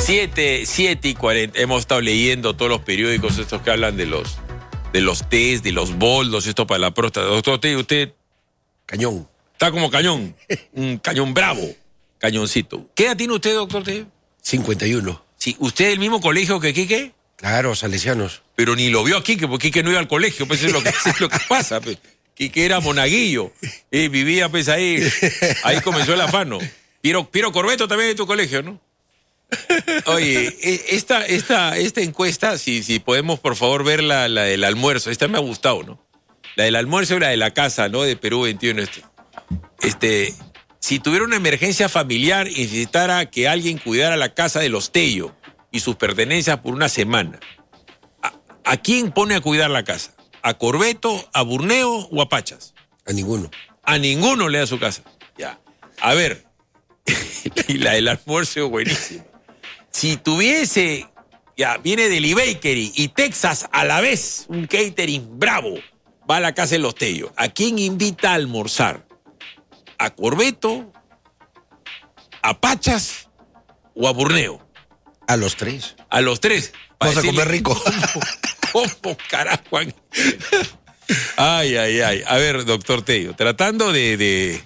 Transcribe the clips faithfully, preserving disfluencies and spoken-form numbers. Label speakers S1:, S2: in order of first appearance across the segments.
S1: siete, siete y cuarenta. Hemos estado leyendo todos los periódicos estos que hablan de los, de los test, de los boldos, esto para la próstata. Doctor, usted, usted
S2: Cañón.
S1: está como cañón, un cañón bravo, cañoncito. ¿Qué edad tiene usted, doctor?
S2: cincuenta y uno.
S1: Sí, ¿usted es del mismo colegio que Quique?
S2: Claro, salesianos.
S1: Pero ni lo vio a Quique, porque Quique no iba al colegio, pues es lo que, es lo que pasa. Pues. Quique era monaguillo, eh, vivía pues ahí, ahí comenzó el afano. Piero, Piero Corbeto también de tu colegio, ¿no? Oye, esta, esta, esta encuesta, si, si podemos por favor ver la, la del almuerzo, esta me ha gustado, ¿no? La del almuerzo y la de la casa, ¿no? De Perú veintiuno. Este, este, si tuviera una emergencia familiar y necesitara que alguien cuidara la casa de los Tello y sus pertenencias por una semana, ¿a, a quién pone a cuidar la casa? ¿A Corbeto, a Burneo o a Pachas?
S2: A ninguno.
S1: A ninguno le da su casa. Ya. A ver, y la del almuerzo es buenísima. Si tuviese, ya, viene Deli Bakery y Texas a la vez, un catering bravo, va a la casa de los Tello. ¿A quién invita a almorzar? ¿A Corbeto, a Pachas o a Burneo?
S2: A los tres.
S1: A los tres.
S2: Vamos a comer rico.
S1: ¿Cómo, cómo carajo? Ay, ay, ay. A ver, doctor Tello, tratando de, de,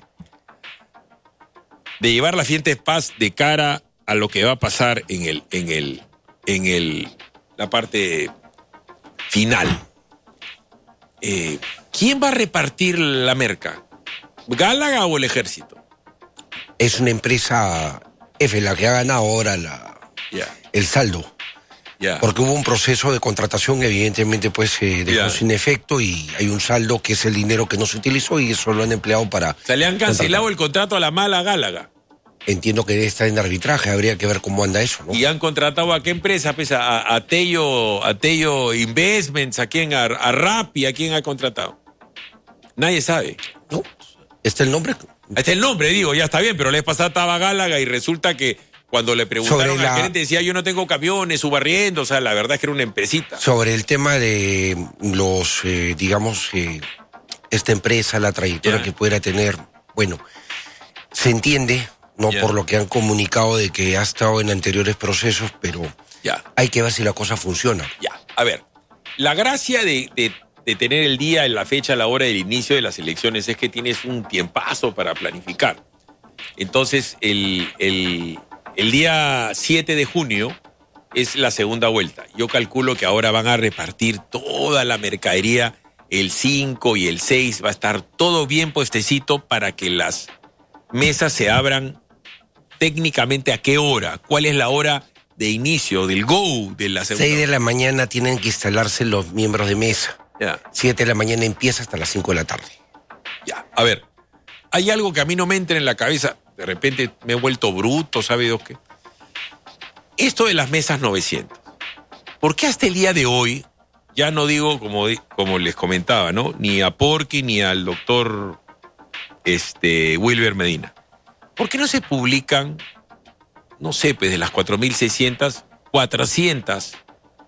S1: de llevar la fiesta paz de cara a lo que va a pasar en el, en el, en el, la parte final. Eh, ¿Quién va a repartir la merca? ¿Gálaga o el ejército?
S2: Es una empresa F la que ha ganado ahora la,
S1: yeah.
S2: el saldo.
S1: Yeah.
S2: Porque hubo un proceso de contratación, evidentemente pues se dejó
S1: yeah.
S2: sin efecto y hay un saldo que es el dinero que no se utilizó y eso lo han empleado para...
S1: O sea, le han cancelado
S2: contratar.
S1: el contrato a la mala Gálaga.
S2: Entiendo que está en arbitraje, habría que ver cómo anda eso, ¿no?
S1: ¿Y han contratado a qué empresa? Pues a, a, Tello, a Tello Investments, ¿a quién? A, a Rappi, ¿a quién ha contratado? Nadie sabe.
S2: ¿No? ¿Está el nombre?
S1: Ahí está el nombre, digo, ya está bien, pero la vez pasada estaba Gálaga y resulta que cuando le preguntaron
S2: Sobre
S1: al
S2: la...
S1: gerente decía yo no tengo camiones, subarriendo, o sea, la verdad es que era una empresita.
S2: Sobre el tema de los, eh, digamos, eh, esta empresa, la trayectoria
S1: yeah.
S2: que pudiera tener, bueno, se entiende, no
S1: yeah.
S2: por lo que han comunicado de que ha estado en anteriores procesos, pero
S1: yeah.
S2: hay que ver si la cosa funciona.
S1: Ya, a ver, la gracia de, de, de tener el día, la fecha, la hora del inicio de las elecciones es que tienes un tiempazo para planificar. Entonces, el, el, el día siete de junio es la segunda vuelta. Yo calculo que ahora van a repartir toda la mercadería el cinco y el seis. Va a estar todo bien puestecito para que las mesas se abran técnicamente a qué hora. ¿Cuál es la hora de inicio, del go de la segunda?
S2: seis de la mañana tienen que instalarse los miembros de mesa.
S1: Ya.
S2: siete de la mañana empieza hasta las cinco de la tarde.
S1: Ya, a ver, hay algo que a mí no me entra en la cabeza. De repente me he vuelto bruto, ¿sabe Dios qué? Esto de las mesas novecientos. ¿Por qué hasta el día de hoy, ya no digo como, como les comentaba, ¿no? Ni a Porky ni al doctor este, Wilber Medina. ¿Por qué no se publican, no sé, pues de las cuatro mil seiscientas, cuatrocientas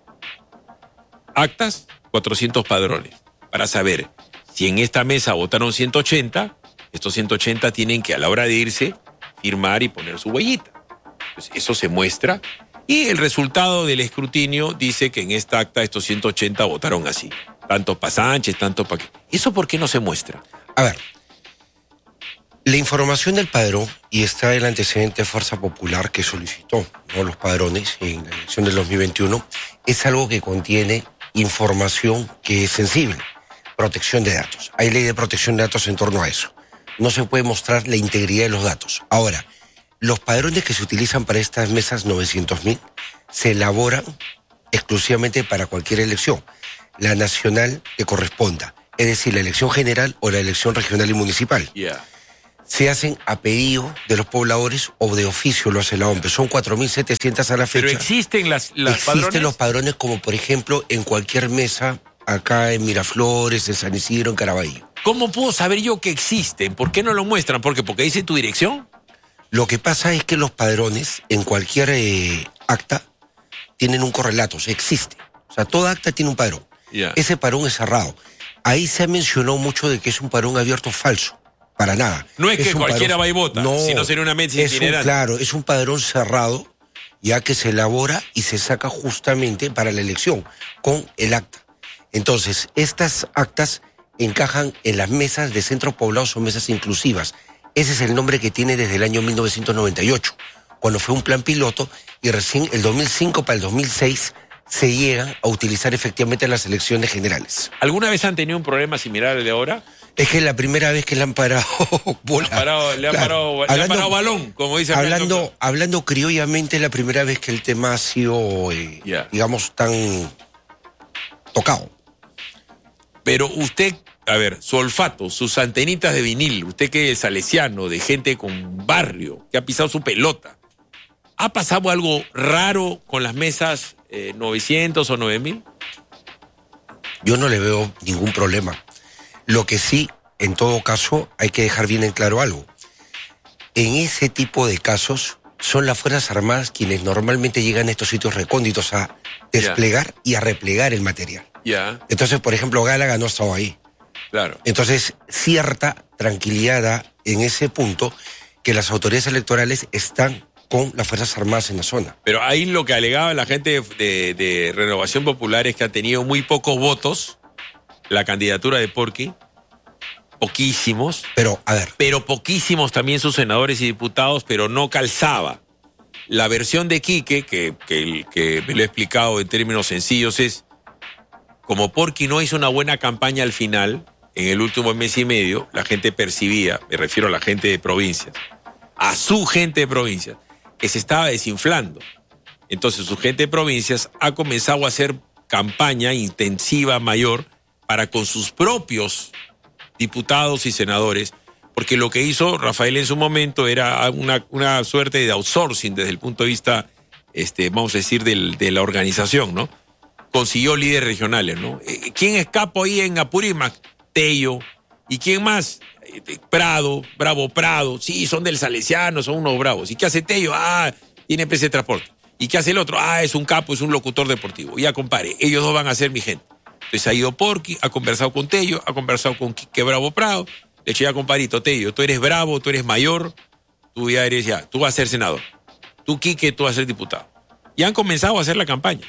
S1: actas, cuatrocientos padrones? Para saber si en esta mesa votaron ciento ochenta, estos ciento ochenta tienen que a la hora de irse firmar y poner su huellita. Pues eso se muestra y el resultado del escrutinio dice que en esta acta estos ciento ochenta votaron así. Tanto para Sánchez, tanto para... ¿Eso por qué no se muestra?
S2: A ver, la información del padrón, y está el antecedente de Fuerza Popular que solicitó, ¿no?, los padrones en la elección del dos mil veintiuno, es algo que contiene información que es sensible, protección de datos. Hay ley de protección de datos en torno a eso. No se puede mostrar la integridad de los datos. Ahora, los padrones que se utilizan para estas mesas novecientos mil se elaboran exclusivamente para cualquier elección, la nacional que corresponda, es decir, la elección general o la elección regional y municipal.
S1: Yeah.
S2: Se hacen a pedido de los pobladores o de oficio lo hace la O M P E. Son cuatro mil setecientas a la fecha.
S1: Pero existen las, las
S2: Existen
S1: padrones.
S2: los padrones como, por ejemplo, en cualquier mesa acá en Miraflores, en San Isidro, en Caraballo.
S1: ¿Cómo puedo saber yo que existen? ¿Por qué no lo muestran? ¿Por qué? ¿Porque dice tu dirección?
S2: Lo que pasa es que los padrones, en cualquier eh, acta, tienen un correlato, o sea, existe. O sea, toda acta tiene un padrón.
S1: Yeah.
S2: Ese padrón es cerrado. Ahí se ha mencionado mucho de que es un padrón abierto falso. Para nada.
S1: No es, es que cualquiera
S2: padrón,
S1: va y vota,
S2: no,
S1: sino sería una mesa
S2: es
S1: itinerante.
S2: Un, claro, es un padrón cerrado ya que se elabora y se saca justamente para la elección, con el acta. Entonces, estas actas encajan en las mesas de centros poblados o mesas inclusivas. Ese es el nombre que tiene desde el año mil novecientos noventa y ocho, cuando fue un plan piloto, y recién el dos mil cinco para el dos mil seis se llegan a utilizar efectivamente en las elecciones generales.
S1: ¿Alguna vez han tenido un problema similar al de ahora?
S2: Es que es la primera vez que le han parado bola.
S1: Le han parado, le han
S2: Claro.
S1: parado, le han
S2: Hablando-
S1: parado balón, como dice acá el
S2: Hablando,
S1: doctor.
S2: hablando criollamente, es la primera vez que el tema ha sido, eh,
S1: Ya.
S2: digamos, tan tocado.
S1: Pero usted, a ver, su olfato, sus antenitas de vinil, usted que es salesiano, de gente con barrio, que ha pisado su pelota, ¿ha pasado algo raro con las mesas eh, novecientos o nueve mil?
S2: Yo no le veo ningún problema. Lo que sí, en todo caso, hay que dejar bien en claro algo. En ese tipo de casos, son las Fuerzas Armadas quienes normalmente llegan a estos sitios recónditos a desplegar y a replegar el material.
S1: Ya,
S2: Entonces, por ejemplo, Gálaga no estaba ahí.
S1: claro.
S2: Entonces, cierta tranquilidad da en ese punto que las autoridades electorales están con las Fuerzas Armadas en la zona.
S1: Pero ahí lo que alegaba la gente de, de- de Renovación Popular es que ha tenido muy pocos votos la candidatura de Porky, poquísimos,
S2: Pero, a ver,
S1: pero poquísimos también sus senadores y diputados, pero no calzaba. La versión de Quique, que, que, que me lo he explicado en términos sencillos, es como Porky no hizo una buena campaña al final, en el último mes y medio, la gente percibía, me refiero a la gente de provincias, a su gente de provincias, que se estaba desinflando. Entonces su gente de provincias ha comenzado a hacer campaña intensiva mayor para con sus propios diputados y senadores, porque lo que hizo Rafael en su momento era una, una suerte de outsourcing desde el punto de vista, este, vamos a decir, del, de la organización, ¿no? Consiguió líderes regionales, ¿no? Eh, ¿Quién es capo ahí en Apurímac? Tello. ¿Y quién más? Eh, Prado, Bravo Prado. Sí, son del Salesiano, son unos bravos. ¿Y qué hace Tello? Ah, tiene empresa de transporte. ¿Y qué hace el otro? Ah, es un capo, es un locutor deportivo. Ya, compare, ellos dos van a ser mi gente. Entonces ha ido Porky, ha conversado con Tello, ha conversado con Quique Bravo Prado. Le eché ya, comparito, Tello, tú eres bravo, tú eres mayor, tú ya eres ya, tú vas a ser senador. Tú, Quique, tú vas a ser diputado. Y han comenzado a hacer la campaña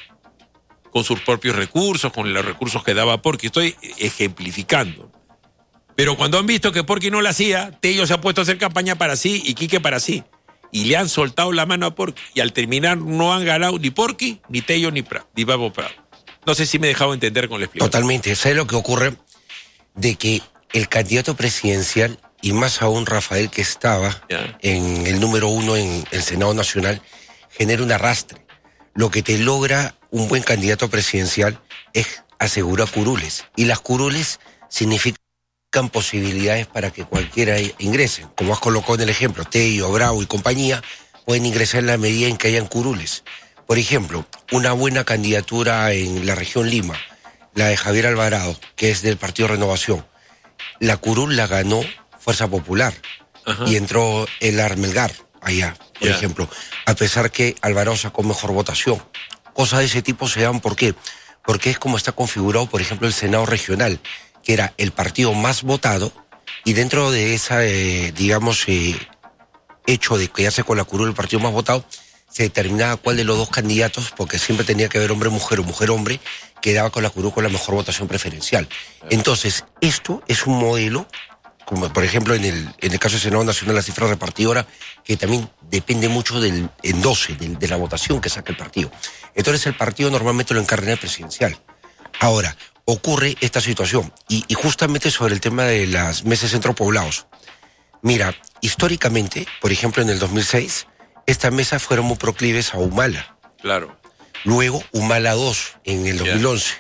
S1: con sus propios recursos, con los recursos que daba Porky. Estoy ejemplificando. Pero cuando han visto que Porky no la hacía, Tello se ha puesto a hacer campaña para sí y Quique para sí. Y le han soltado la mano a Porky. Y al terminar no han ganado ni Porky, ni Tello, ni, Pra, ni Bravo Prado. No sé si me he dejado entender con la explicación.
S2: totalmente. ¿Sabes lo que ocurre? De que el candidato presidencial, y más aún Rafael, que estaba
S1: Ya.
S2: en el número uno en el Senado Nacional, genera un arrastre. Lo que te logra un buen candidato presidencial es asegurar curules. Y las curules significan posibilidades para que cualquiera ingrese. Como has colocado en el ejemplo, Tello, Bravo y compañía pueden ingresar en la medida en que hayan curules. Por ejemplo, una buena candidatura en la región Lima, la de Javier Alvarado, que es del Partido Renovación. La curul la ganó Fuerza Popular.
S1: Ajá.
S2: Y entró el Armelgar allá, por
S1: Ya.
S2: ejemplo, a pesar que Alvarado sacó mejor votación. Cosas de ese tipo se dan, ¿por qué? Porque es como está configurado, por ejemplo, el Senado regional, que era el partido más votado, y dentro de esa, eh, digamos, eh, hecho de que ya se con la curul el partido más votado, se determinaba cuál de los dos candidatos, porque siempre tenía que haber hombre-mujer o mujer-hombre, quedaba con la curul con la mejor votación preferencial. Entonces, esto es un modelo, como por ejemplo en el, en el caso del Senado Nacional, la cifra repartidora, que también depende mucho del en doce, del, de la votación que saca el partido. Entonces el partido normalmente lo encarna el presidencial. Ahora, ocurre esta situación, y, y justamente sobre el tema de las mesas centropoblados. Mira, históricamente, por ejemplo en el dos mil seis, estas mesas fueron muy proclives a Humala.
S1: Claro.
S2: Luego Humala dos en el dos mil once.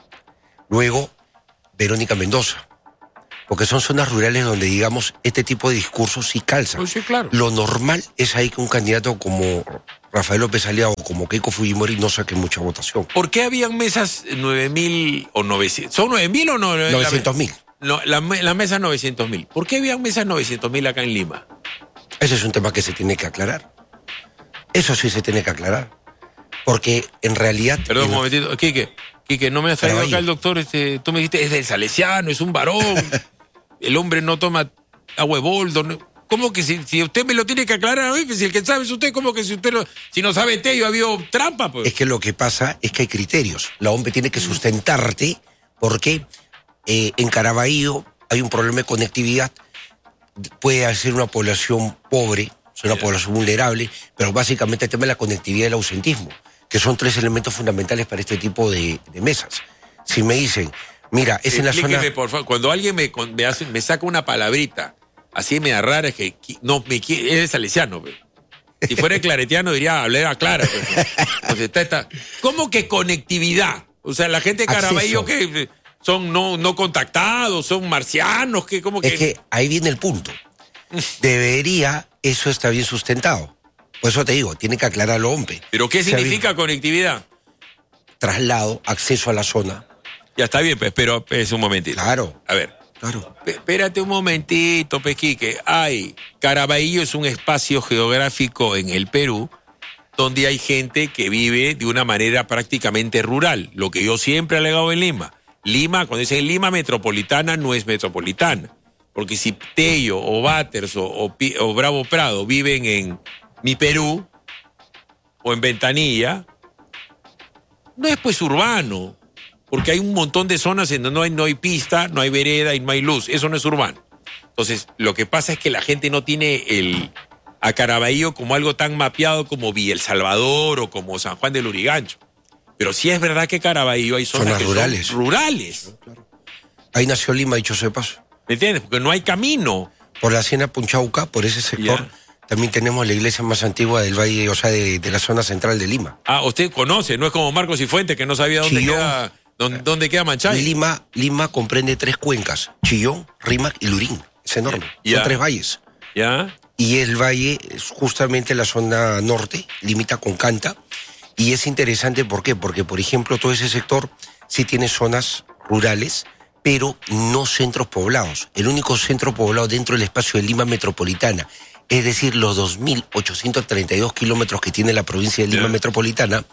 S2: Luego Verónica Mendoza. Porque son zonas rurales donde, digamos, este tipo de discursos sí calzan.
S1: Pues sí, claro.
S2: Lo normal es ahí que un candidato como Rafael López Aliaga o como Keiko Fujimori no saque mucha votación.
S1: ¿Por qué habían mesas nueve mil o novecientos? ¿Son nueve mil o no?
S2: novecientos mil.
S1: No, la, la mesa novecientos mil. ¿Por qué habían mesas novecientos mil acá en Lima?
S2: Ese es un tema que se tiene que aclarar. Eso sí se tiene que aclarar. Porque en realidad...
S1: Perdón,
S2: en...
S1: un momentito. Quique, Quique, no me has traído
S2: Caraballo.
S1: acá el doctor. Este, tú me dijiste, es del Salesiano, es un varón. El hombre no toma agua de boldo. ¿no? ¿Cómo que si, si usted me lo tiene que aclarar a mí? Si el que sabe es usted, ¿cómo que si usted lo, si no sabe Tello ha habido trampa? Pues?
S2: Es que lo que pasa es que hay criterios. La O M P tiene que sustentarte porque eh, en Caraballo hay un problema de conectividad. Puede ser una población pobre, es una población vulnerable, pero básicamente el tema de la conectividad y el ausentismo, que son tres elementos fundamentales para este tipo de, de mesas. Si me dicen, mira, es en la zona...
S1: por favor, cuando alguien me, me, hace, me saca una palabrita así me da rara, es que no me quiere, es salesiano, pues. Si fuera claretiano diría, hablé a Clara. Pues. Pues está, está. ¿Cómo que conectividad? O sea, la gente de Caraballo que son no, no contactados, son marcianos, que como que...
S2: Es que ahí viene el punto. Debería, eso está bien sustentado. Por eso te digo, tiene que aclararlo, hombre.
S1: ¿Pero qué
S2: o
S1: significa
S2: sea,
S1: conectividad?
S2: Traslado, acceso a la zona.
S1: Ya está bien, pues, pero es un momentito.
S2: Claro.
S1: A ver.
S2: Claro.
S1: Espérate un momentito, Pesquique. Ay, Caraballo es un espacio geográfico en el Perú donde hay gente que vive de una manera prácticamente rural, lo que yo siempre he alegado en Lima. Lima, cuando dicen Lima metropolitana, no es metropolitana. Porque si Tello o Batters o, o, o Bravo Prado viven en mi Perú o en Ventanilla, no es pues urbano. Porque hay un montón de zonas en donde no hay, no hay pista, no hay vereda y no hay luz. Eso no es urbano. Entonces, lo que pasa es que la gente no tiene el, a Caraballo como algo tan mapeado como Villa El Salvador o como San Juan del Lurigancho. Pero sí es verdad que Caraballo hay zonas,
S2: zonas
S1: que
S2: rurales.
S1: Son rurales.
S2: Claro. Ahí nació Lima, dicho sea de paso.
S1: ¿Me entiendes? Porque no hay camino.
S2: Por la Hacienda Punchauca, por ese sector, yeah. También tenemos la iglesia más antigua del valle, o sea, de, de la zona central de Lima.
S1: Ah, usted conoce, no es como Marcos y Fuentes que no sabía dónde
S2: Chillón,
S1: queda... ¿Dónde, ¿Dónde queda Manchay?
S2: Lima, Lima comprende tres cuencas, Chillón, Rímac y Lurín. Es enorme.
S1: Ya.
S2: Son tres valles.
S1: ¿Ya?
S2: Y el valle es justamente la zona norte, limita con Canta. Y es interesante, ¿por qué? Porque, por ejemplo, todo ese sector sí tiene zonas rurales, pero no centros poblados. El único centro poblado dentro del espacio de Lima metropolitana, es decir, los dos mil ochocientos treinta y dos kilómetros que tiene la provincia de Lima yeah. metropolitana,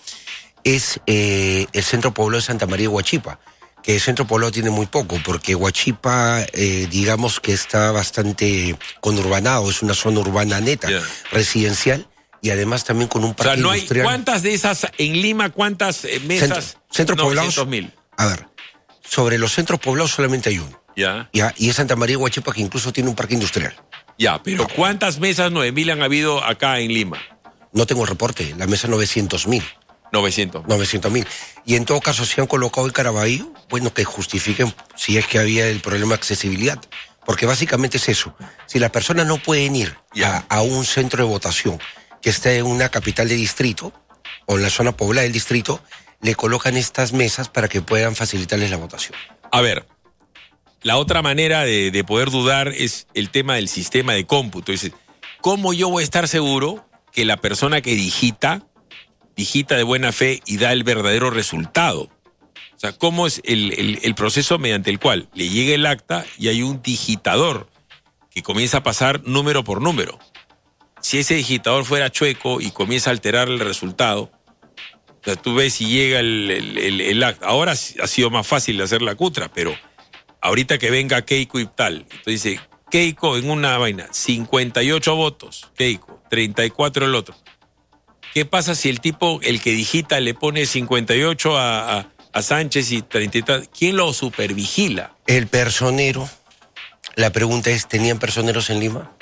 S2: es eh, el centro poblado de Santa María de Huachipa, que el centro poblado tiene muy poco, porque Huachipa, eh, digamos que está bastante conurbanado, es una zona urbana neta, yeah. residencial, y además también con un parque
S1: o sea, no
S2: industrial.
S1: Hay, ¿cuántas de esas en Lima, cuántas eh, mesas?
S2: Centro, centros poblados.
S1: mil.
S2: A ver, sobre los centros poblados solamente hay uno.
S1: Ya.
S2: Ya, y es Santa María de Huachipa, que incluso tiene un parque industrial.
S1: Ya, pero ¿cuántas mesas nueve mil han habido acá en Lima?
S2: No tengo reporte, la mesa novecientos mil.
S1: novecientos.
S2: novecientos mil. Y en todo caso, si han colocado el Caraballo, bueno, que justifiquen si es que había el problema de accesibilidad. Porque básicamente es eso. Si las personas no pueden ir a, a un centro de votación que esté en una capital de distrito o en la zona poblada del distrito, le colocan estas mesas para que puedan facilitarles la votación.
S1: A ver, la otra manera de, de poder dudar es el tema del sistema de cómputo. Dice, ¿cómo yo voy a estar seguro que la persona que digita digita de buena fe y da el verdadero resultado? O sea, ¿cómo es el, el, el proceso mediante el cual le llega el acta y hay un digitador que comienza a pasar número por número? Si ese digitador fuera chueco y comienza a alterar el resultado, o sea, tú ves si llega el, el, el, el acta. Ahora ha sido más fácil hacer la cutra, pero ahorita que venga Keiko y tal, entonces dice, Keiko en una vaina, cincuenta y ocho votos, Keiko, treinta y cuatro el otro. ¿Qué pasa si el tipo, el que digita, le pone cincuenta y ocho a, a, a Sánchez y treinta y tres? ¿Quién lo supervigila?
S2: El personero. La pregunta es, ¿tenían personeros en Lima?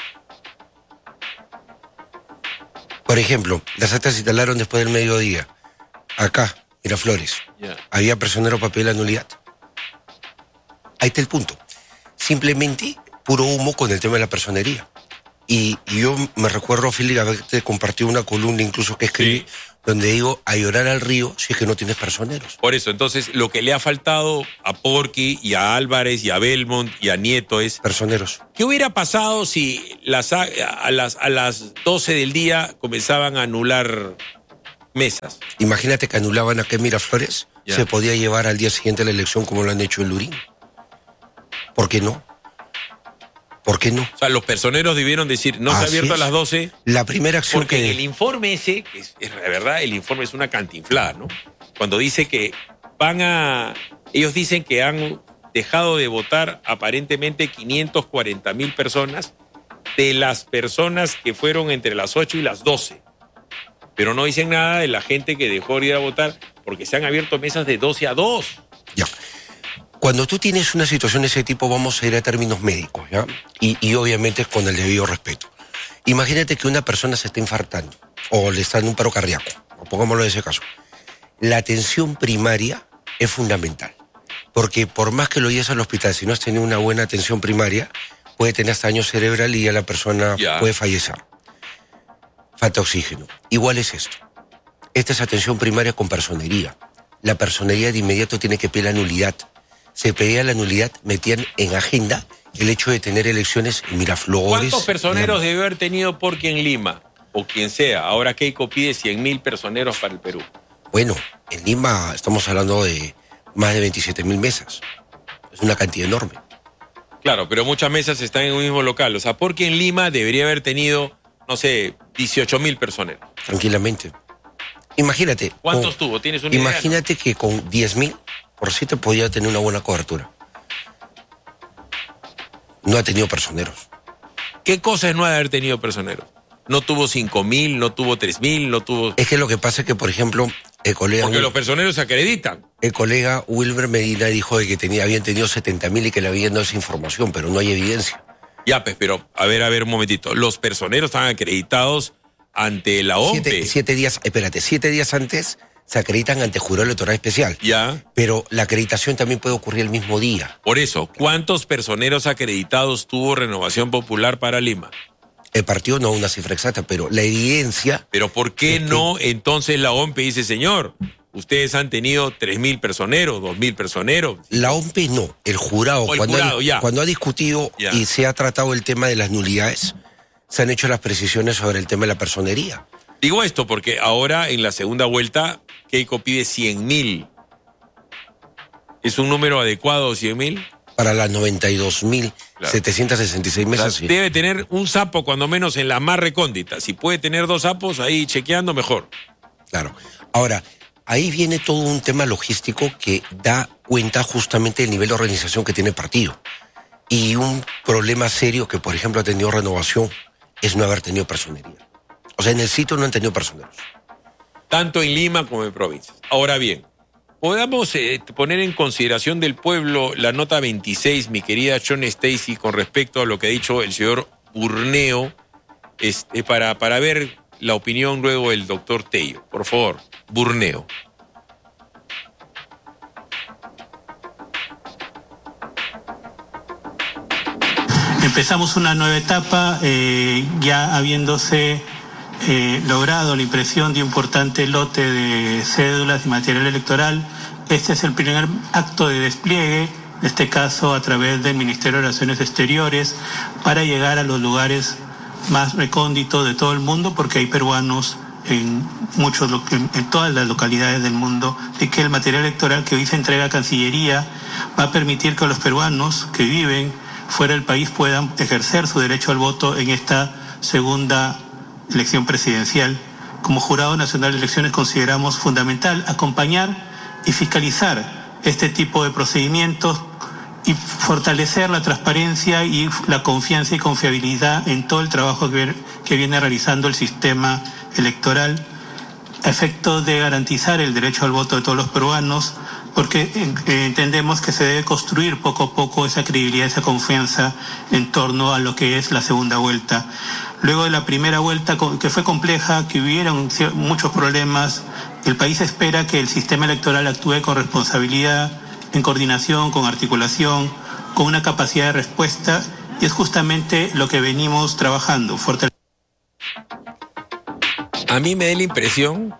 S2: Por ejemplo, las actas se instalaron después del mediodía. Acá, Miraflores. Yeah. ¿Había personero papel de la nulidad? Ahí está el punto. Simplemente puro humo con el tema de la personería. Y, y yo me recuerdo, Fili, haberte compartido una columna incluso que escribí, sí. donde digo, a llorar al río si es que no tienes personeros.
S1: Por eso, entonces, lo que le ha faltado a Porky y a Álvarez y a Belmont y a Nieto es...
S2: personeros.
S1: ¿Qué hubiera pasado si las, a, a, las, a las doce del día comenzaban a anular mesas?
S2: Imagínate que anulaban acá en Miraflores,
S1: ya.
S2: se podía llevar al día siguiente la elección como lo han hecho en Lurín. ¿Por qué no? ¿Por qué no?
S1: O sea, los personeros debieron decir, no se ha abierto
S2: es.
S1: a las doce.
S2: La primera acción
S1: porque
S2: que...
S1: Porque el informe ese, es, es la verdad, el informe es una cantinflada, ¿no? Cuando dice que van a... Ellos dicen que han dejado de votar aparentemente quinientas cuarenta mil personas de las personas que fueron entre las ocho y las doce. Pero no dicen nada de la gente que dejó de ir a votar porque se han abierto mesas de doce a dos.
S2: Ya. Cuando tú tienes una situación de ese tipo, vamos a ir a términos médicos, ¿ya? Y, y obviamente con el debido respeto. Imagínate que una persona se está infartando o le está en un paro cardíaco, o pongámoslo en ese caso. La atención primaria es fundamental, porque por más que lo lleves al hospital, si no has tenido una buena atención primaria, puede tener hasta daño cerebral y ya la persona
S1: Ya.
S2: puede fallecer. Falta oxígeno. Igual es esto. Esta es atención primaria con personería. La personería de inmediato tiene que pedir la nulidad. Se pedía la nulidad, metían en agenda el hecho de tener elecciones en Miraflores.
S1: ¿Cuántos personeros
S2: en...
S1: debió haber tenido Porqui en Lima? O quien sea. Ahora Keiko pide cien mil personeros para el Perú.
S2: Bueno, en Lima estamos hablando de más de veintisiete mil mesas. Es una cantidad enorme.
S1: Claro, pero muchas mesas están en un mismo local. O sea, Porqui en Lima debería haber tenido, no sé, dieciocho mil personeros.
S2: Tranquilamente. Imagínate.
S1: ¿Cuántos
S2: con,
S1: tuvo? ¿Tienes una idea?
S2: Imagínate que con diez mil por siete podía tener una buena cobertura. No ha tenido personeros.
S1: ¿Qué cosa es no haber tenido personeros? No tuvo cinco mil, no tuvo tres mil, no tuvo...
S2: Es que lo que pasa es que, por ejemplo, el colega...
S1: Porque los personeros se acreditan.
S2: El colega Wilmer Medina dijo de que tenía, habían tenido setenta mil y que le habían dado esa información, pero no hay evidencia.
S1: Ya, pues, pero, a ver, a ver, un momentito. Los personeros están acreditados ante la O M P.
S2: Siete, siete días, espérate, siete días antes se acreditan ante Jurado Electoral Especial.
S1: Ya.
S2: Pero la acreditación también puede ocurrir el mismo día.
S1: Por eso, ¿cuántos personeros acreditados tuvo Renovación Popular para Lima?
S2: El partido no una cifra exacta, pero la evidencia...
S1: Pero ¿por qué
S2: es que-
S1: no entonces la O M P dice, señor, ustedes han tenido tres mil personeros, dos mil personeros?
S2: La O M P no, el jurado,
S1: O el
S2: cuando,
S1: jurado,
S2: ha,
S1: ya.
S2: cuando ha discutido
S1: Ya.
S2: y se ha tratado el tema de las nulidades, se han hecho las precisiones sobre el tema de la personería.
S1: Digo esto porque ahora en la segunda vuelta Keiko pide cien mil. ¿Es un número adecuado cien mil?
S2: Para las noventa y dos mil setecientos sesenta y seis
S1: O sea,
S2: mesas. Sí.
S1: debe tener un sapo cuando menos en la más recóndita. Si puede tener dos sapos ahí chequeando, mejor.
S2: Claro. Ahora, ahí viene todo un tema logístico que da cuenta justamente del nivel de organización que tiene el partido. Y un problema serio que, por ejemplo, ha tenido Renovación es no haber tenido personería. O sea, en el sitio no han tenido personeros.
S1: Tanto en Lima como en provincias. Ahora bien, podamos eh, poner en consideración del pueblo la nota veintiséis, mi querida John Stacy, con respecto a lo que ha dicho el señor Burneo, este, para, para ver la opinión luego del doctor Tello. Por favor, Burneo.
S3: Empezamos una nueva etapa, eh, ya habiéndose eh, logrado la impresión de un importante lote de cédulas y material electoral. Este es el primer acto de despliegue, en este caso a través del Ministerio de Relaciones Exteriores, para llegar a los lugares más recónditos de todo el mundo, porque hay peruanos en, muchos, en, en todas las localidades del mundo, y que el material electoral que hoy se entrega a Cancillería va a permitir que los peruanos que viven fuera del país puedan ejercer su derecho al voto en esta segunda elección presidencial. Como Jurado Nacional de Elecciones consideramos fundamental acompañar y fiscalizar este tipo de procedimientos y fortalecer la transparencia y la confianza y confiabilidad en todo el trabajo que, que viene realizando el sistema electoral, a efecto de garantizar el derecho al voto de todos los peruanos, porque eh, entendemos que se debe construir poco a poco esa credibilidad, esa confianza en torno a lo que es la segunda vuelta. Luego de la primera vuelta, que fue compleja, que hubieron muchos problemas, el país espera que el sistema electoral actúe con responsabilidad, en coordinación, con articulación, con una capacidad de respuesta, y es justamente lo que venimos trabajando. Fortale-
S1: A mí me da la impresión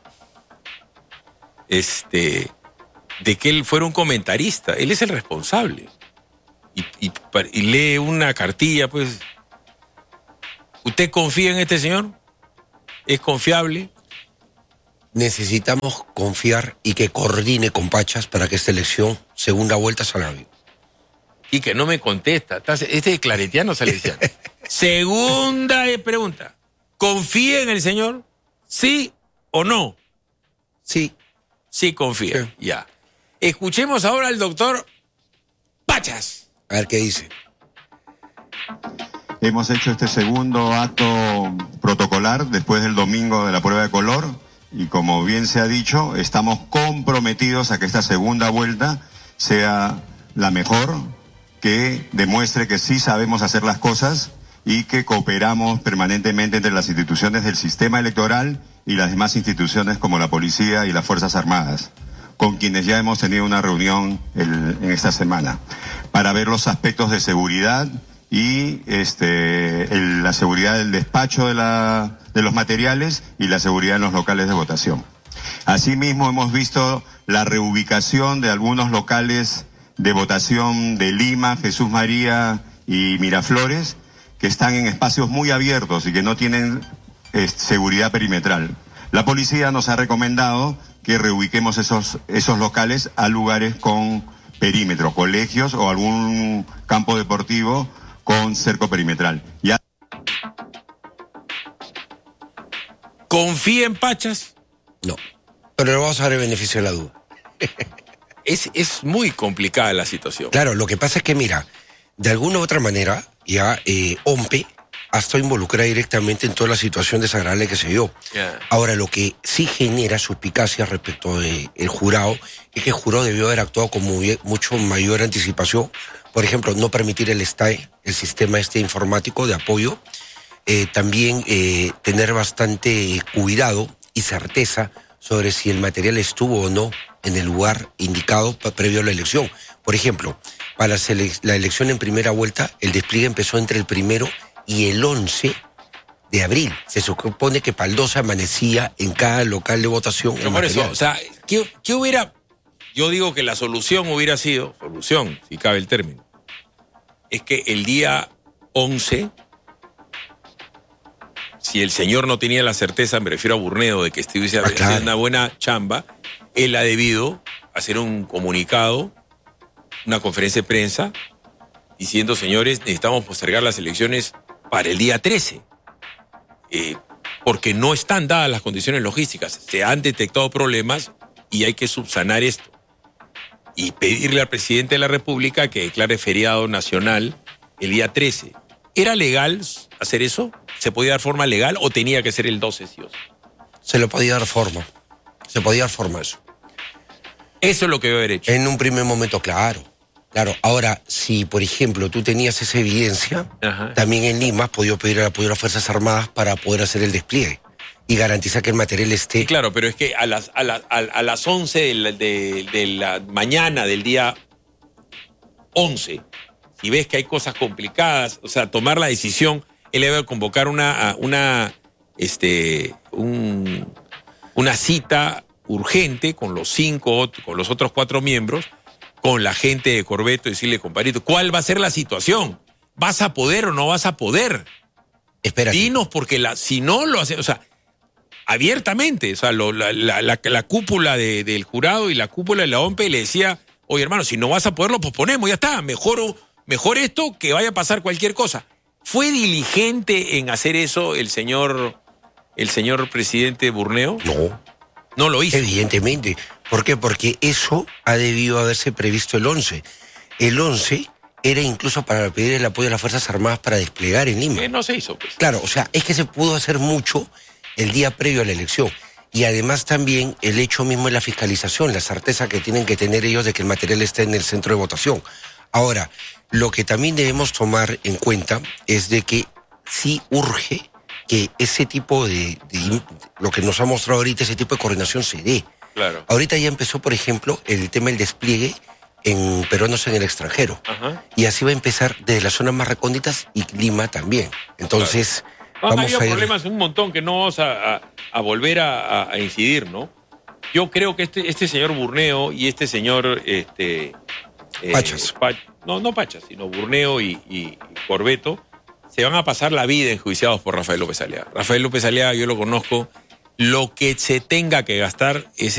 S1: este, de que él fuera un comentarista. Él es el responsable. Y, y, y lee una cartilla, pues. ¿Usted confía en este señor? ¿Es confiable?
S2: Necesitamos confiar y que coordine con Pachas para que esta elección, segunda vuelta, salga bien.
S1: Y que no me contesta. Este es claretiano, salesiano. Segunda pregunta. ¿Confía en el señor? ¿Sí o no?
S2: Sí.
S1: Sí, confía.
S2: Sí.
S1: Ya. Escuchemos ahora al doctor Pachas.
S2: A ver qué dice.
S4: hemos hecho este segundo acto protocolar después del domingo de la prueba de color y como bien se ha dicho, estamos comprometidos a que esta segunda vuelta sea la mejor, que demuestre que sí sabemos hacer las cosas y que cooperamos permanentemente entre las instituciones del sistema electoral y las demás instituciones como la policía y las Fuerzas Armadas, con quienes ya hemos tenido una reunión el, en esta semana, para ver los aspectos de seguridad y este, el, la seguridad del despacho de, la, de los materiales y la seguridad en los locales de votación. Asimismo, hemos visto la reubicación de algunos locales de votación de Lima, Jesús María y Miraflores, que están en espacios muy abiertos y que no tienen eh, seguridad perimetral. La policía nos ha recomendado que reubiquemos esos, esos locales a lugares con perímetro, colegios o algún campo deportivo con cerco perimetral. Ya...
S1: ¿Confía en Pachas?
S2: No, pero le vamos a dar el beneficio de la duda.
S1: Es, es muy complicada la situación.
S2: Claro, lo que pasa es que, mira, de alguna u otra manera, ya eh, OMPE ha estado involucrada directamente en toda la situación desagradable que se dio. Yeah. Ahora, lo que sí genera suspicacia respecto del jurado es que el jurado debió haber actuado con muy, mucho mayor anticipación. Por ejemplo, no permitir el S T A E, el sistema este informático de apoyo. Eh, también eh, tener bastante cuidado y certeza sobre si el material estuvo o no en el lugar indicado previo a la elección. Por ejemplo, para la elección en primera vuelta, el despliegue empezó entre el primero y el once de abril. Se supone que Paldosa amanecía en cada local de votación.
S1: No, por eso, o sea, ¿qué, ¿qué hubiera...? Yo digo que la solución hubiera sido, solución, si cabe el término, es que el día once, si el señor no tenía la certeza, me refiero a Burneo, de que estuviese ah, haciendo claro. una buena chamba, él ha debido hacer un comunicado, una conferencia de prensa, diciendo, señores, necesitamos postergar las elecciones para el día trece, eh, porque no están dadas las condiciones logísticas, se han detectado problemas y hay que subsanar esto. Y pedirle al presidente de la República que declare feriado nacional el día trece. ¿Era legal hacer eso? ¿Se podía dar forma legal o tenía que ser el doce, sí o sí?
S2: Se le podía dar forma. Se podía dar forma a eso.
S1: Eso es lo que debe haber hecho.
S2: En un primer momento, claro. Claro. Ahora, si, por ejemplo, tú tenías esa evidencia, Ajá. también en Lima has podido pedir el apoyo a las Fuerzas Armadas para poder hacer el despliegue y garantizar que el material esté...
S1: Claro, pero es que a las, a las, a las once de la, de, de la mañana del día once, si ves que hay cosas complicadas, o sea, tomar la decisión, él debe convocar una, una, este, un, una cita urgente con los cinco, con los otros cuatro miembros, con la gente de Corbeto, y decirle, compadrito, ¿cuál va a ser la situación? ¿Vas a poder o no vas a poder?
S2: Espera.
S1: Dinos, porque la, si no lo hacen, o sea, abiertamente, o sea, lo, la, la, la, la cúpula de, del jurado y la cúpula de la OMPE le decía, oye, hermano, si no vas a poder, lo posponemos, ya está, mejor, mejor esto que vaya a pasar cualquier cosa. ¿Fue diligente en hacer eso el señor, el señor presidente Burneo?
S2: No.
S1: No lo hizo.
S2: Evidentemente. ¿Por qué? Porque eso ha debido haberse previsto el once. El once era incluso para pedir el apoyo de las Fuerzas Armadas para desplegar en Lima.
S1: Eh, no se hizo, pues.
S2: Claro, o sea, es que se pudo hacer mucho el día previo a la elección. Y además también el hecho mismo de la fiscalización, la certeza que tienen que tener ellos de que el material está en el centro de votación. Ahora, lo que también debemos tomar en cuenta es de que sí urge que ese tipo de, de lo que nos ha mostrado ahorita, ese tipo de coordinación se dé.
S1: Claro.
S2: Ahorita ya empezó, por ejemplo, el tema del despliegue en peruanos en el extranjero. Ajá. Y así va a empezar desde las zonas más recónditas y Lima también. Entonces...
S1: Claro. Vamos a ir... problemas un montón que no vamos a, a, a volver a, a incidir, ¿no? Yo creo que este, este señor Burneo y este señor... Este,
S2: eh, Pachas.
S1: Pa, no, no Pachas, sino Burneo y, y, y Corbeto se van a pasar la vida enjuiciados por Rafael López Aliaga. Rafael López Aliaga, yo lo conozco, lo que se tenga que gastar es